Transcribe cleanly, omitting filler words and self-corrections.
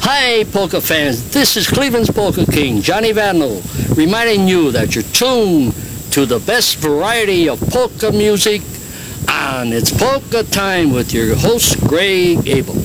Hi, polka fans. This is Cleveland's Polka King, Johnny Vandal, reminding you that you're tuned to the best variety of polka music, and it's polka time with your host, Greg Abel.